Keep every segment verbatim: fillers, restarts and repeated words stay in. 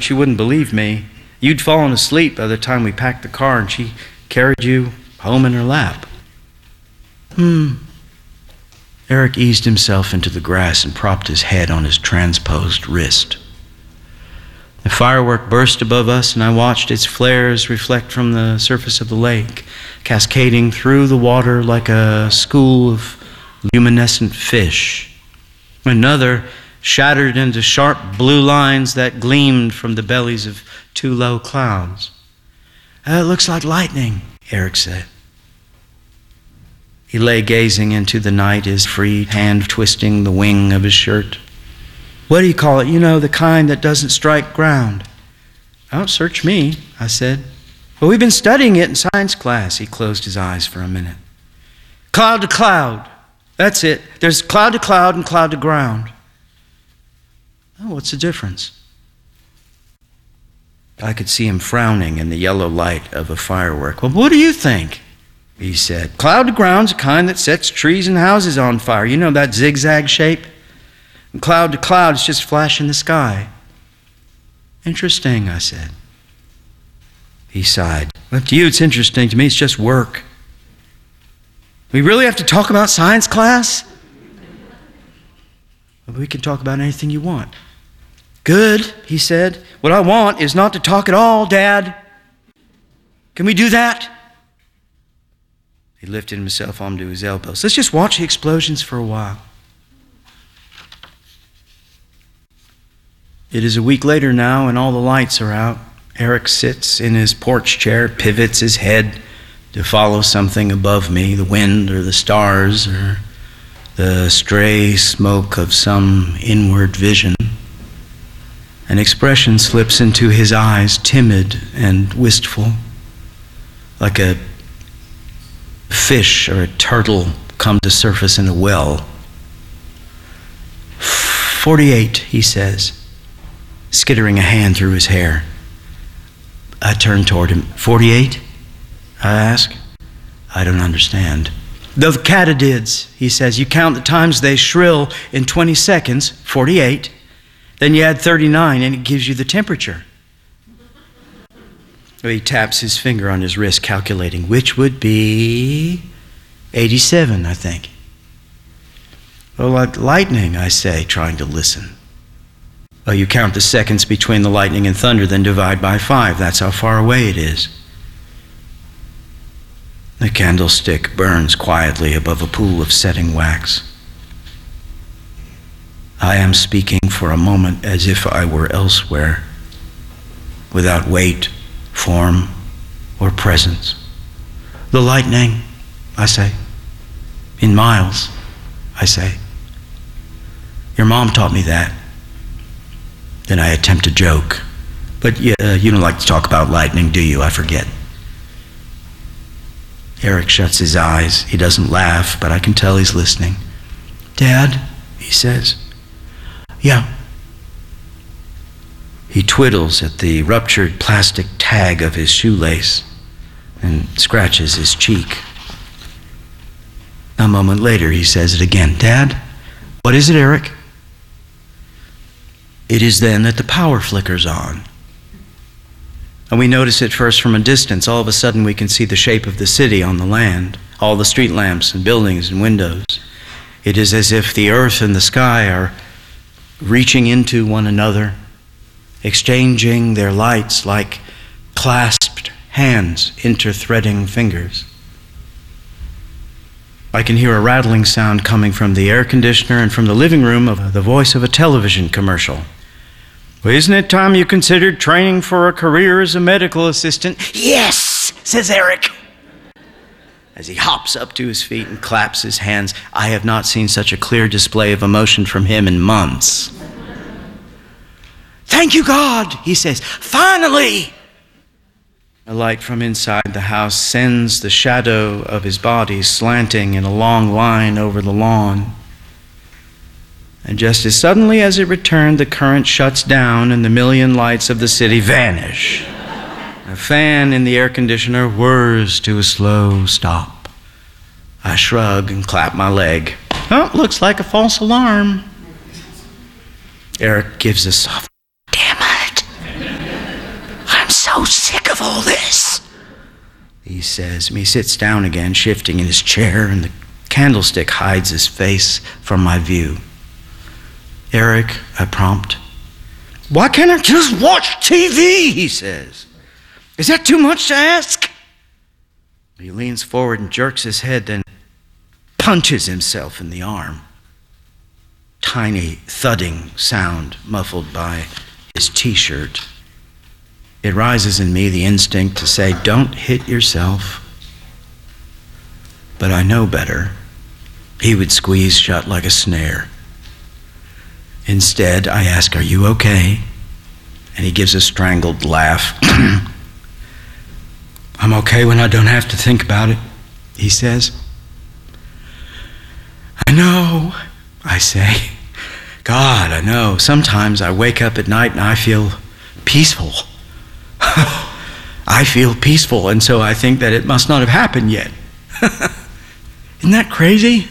but you wouldn't believe me. You'd fallen asleep by the time we packed the car, and she carried you home in her lap. Hmm. Eric eased himself into the grass and propped his head on his transposed wrist. The firework burst above us, and I watched its flares reflect from the surface of the lake, cascading through the water like a school of luminescent fish. Another shattered into sharp blue lines that gleamed from the bellies of two low clouds. "It looks like lightning," Eric said. He lay gazing into the night, his free hand twisting the wing of his shirt. "What do you call it? You know, the kind that doesn't strike ground." "Don't search me," I said. "Well, we've been studying it in science class." He closed his eyes for a minute. "Cloud to cloud. That's it. There's cloud to cloud and cloud to ground." "Oh, what's the difference?" I could see him frowning in the yellow light of a firework. "Well, what do you think?" he said. "Cloud to ground's a kind that sets trees and houses on fire. You know, that zigzag shape? And cloud to cloud is just flash in the sky." "Interesting," I said. He sighed. "Up to you, it's interesting. To me, it's just work." "We really have to talk about science class?" "Well, we can talk about anything you want." "Good," he said. "What I want is not to talk at all, Dad. Can we do that?" He lifted himself onto his elbows. "Let's just watch the explosions for a while." It is a week later now, and all the lights are out. Eric sits in his porch chair, pivots his head to follow something above me, the wind or the stars or the stray smoke of some inward vision. An expression slips into his eyes, timid and wistful, like a fish or a turtle come to surface in a well. Forty-eight, he says, skittering a hand through his hair. I turn toward him. Forty-eight? I ask. I don't understand. "The katydids," he says. "You count the times they shrill in twenty seconds, forty-eight. Then you add thirty-nine and it gives you the temperature." He taps his finger on his wrist, calculating, which would be eighty-seven, I think. "Well, like lightning," I say, trying to listen. "Oh, you count the seconds between the lightning and thunder, then divide by five. That's how far away it is." The candlestick burns quietly above a pool of setting wax. I am speaking for a moment as if I were elsewhere, without weight, form, or presence. "The lightning," I say. "In miles," I say. "Your mom taught me that." Then I attempt a joke. "But you, uh, you don't like to talk about lightning, do you? I forget." Eric shuts his eyes. He doesn't laugh, but I can tell he's listening. "Dad," he says. "Yeah." He twiddles at the ruptured plastic tag of his shoelace and scratches his cheek. A moment later, he says it again. "Dad, what is it, Eric?" It is then that the power flickers on. And we notice it first from a distance. All of a sudden, we can see the shape of the city on the land, all the street lamps and buildings and windows. It is as if the earth and the sky are reaching into one another, exchanging their lights like clasped hands, interthreading fingers. I can hear a rattling sound coming from the air conditioner and from the living room of the voice of a television commercial. "Well, isn't it time you considered training for a career as a medical assistant?" "Yes," says Eric, as he hops up to his feet and claps his hands. I have not seen such a clear display of emotion from him in months. "Thank you, God," he says. "Finally!" A light from inside the house sends the shadow of his body slanting in a long line over the lawn. And just as suddenly as it returned, the current shuts down and the million lights of the city vanish. A fan in the air conditioner whirs to a slow stop. I shrug and clap my leg. "Oh, looks like a false alarm." Eric gives a soft, "Damn it." so sick of all this, he says. He sits down again, shifting in his chair, and the candlestick hides his face from my view. Eric, I prompt. Why can't I just watch T V, he says. Is that too much to ask? He leans forward and jerks his head, then punches himself in the arm. Tiny thudding sound muffled by his t-shirt. It rises in me the instinct to say, don't hit yourself. But I know better. He would squeeze shut like a snare. Instead, I ask, are you okay? And he gives a strangled laugh. I'm okay when I don't have to think about it, he says. I know, I say. God, I know. Sometimes I wake up at night and I feel peaceful. I feel peaceful, and so I think that it must not have happened yet. Isn't that crazy?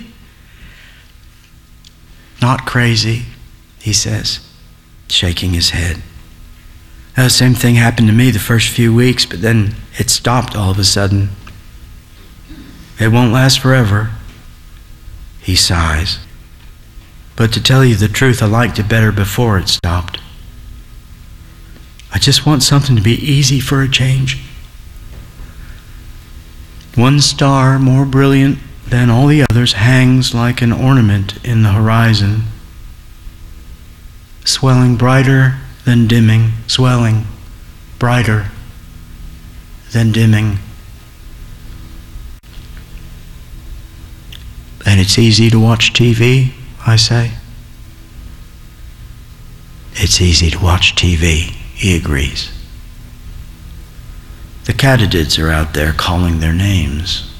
Not crazy, he says, shaking his head. The same thing happened to me the first few weeks, but then it stopped all of a sudden. It won't last forever, he sighs. But to tell you the truth, I liked it better before it stopped. I just want something to be easy for a change. One star, more brilliant than all the others, hangs like an ornament in the horizon, swelling brighter than dimming, swelling brighter than dimming. And it's easy to watch T V, I say. It's easy to watch T V, he agrees. The katydids are out there calling their names.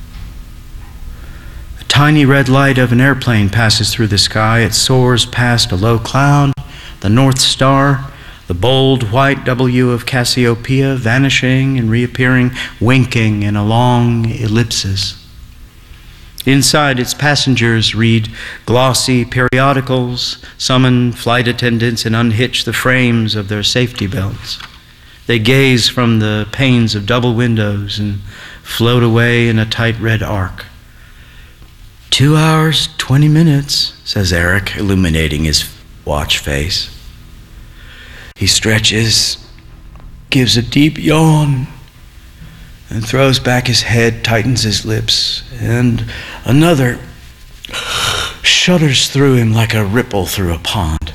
A tiny red light of an airplane passes through the sky. It soars past a low cloud, the North Star, the bold white W of Cassiopeia, vanishing and reappearing, winking in a long ellipsis. Inside, its passengers read glossy periodicals, summon flight attendants, and unhitch the frames of their safety belts. They gaze from the panes of double windows and float away in a tight red arc. Two hours, twenty minutes, says Eric, illuminating his watch face. He stretches, gives a deep yawn, and throws back his head, tightens his lips, and another shudders through him like a ripple through a pond.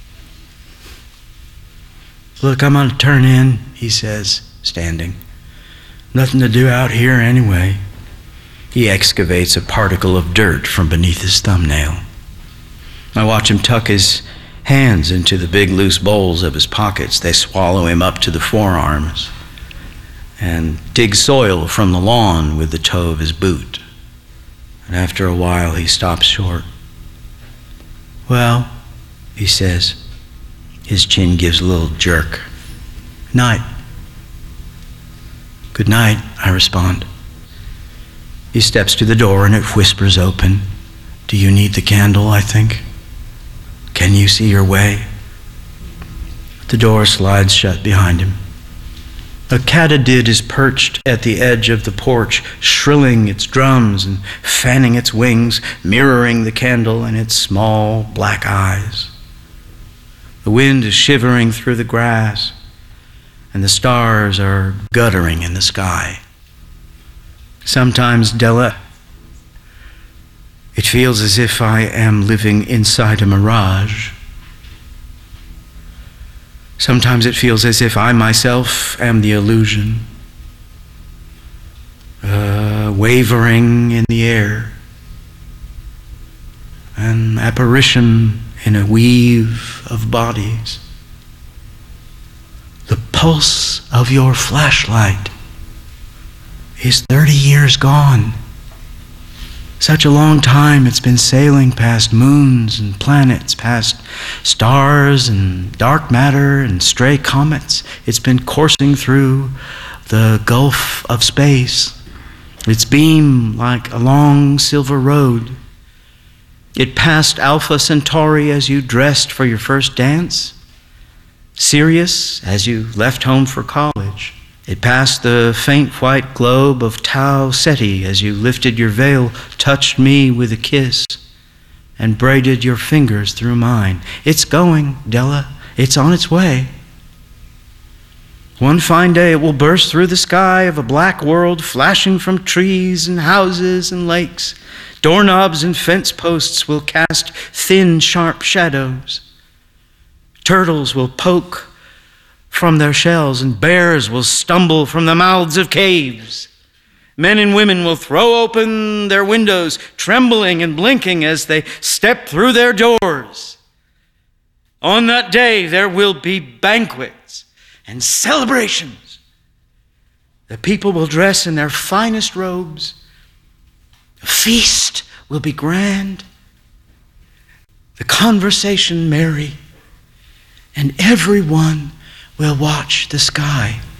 Look, I'm gonna turn in, he says, standing. Nothing to do out here anyway. He excavates a particle of dirt from beneath his thumbnail. I watch him tuck his hands into the big loose bowls of his pockets. They swallow him up to the forearms, and dig soil from the lawn with the toe of his boot. And after a while, he stops short. Well, he says. His chin gives a little jerk. Night. Good night, I respond. He steps to the door and it whispers open. Do you need the candle, I think? Can you see your way? The door slides shut behind him. A katydid is perched at the edge of the porch, shrilling its drums and fanning its wings, mirroring the candle in its small black eyes. The wind is shivering through the grass, and the stars are guttering in the sky. Sometimes, Della, it feels as if I am living inside a mirage. Sometimes it feels as if I myself am the illusion, uh, wavering in the air, an apparition in a weave of bodies. The pulse of your flashlight is thirty years gone. Such a long time it's been sailing past moons and planets, past stars and dark matter and stray comets. It's been coursing through the gulf of space, its beam like a long silver road. It passed Alpha Centauri as you dressed for your first dance. Sirius, as you left home for college. It passed the faint white globe of Tau Ceti as you lifted your veil, touched me with a kiss, and braided your fingers through mine. It's going, Della. It's on its way. One fine day it will burst through the sky of a black world, flashing from trees and houses and lakes. Doorknobs and fence posts will cast thin, sharp shadows. Turtles will poke from their shells, and bears will stumble from the mouths of caves. Men and women will throw open their windows, trembling and blinking as they step through their doors. On that day, there will be banquets and celebrations. The people will dress in their finest robes. The feast will be grand. The conversation merry. And everyone will watch the sky.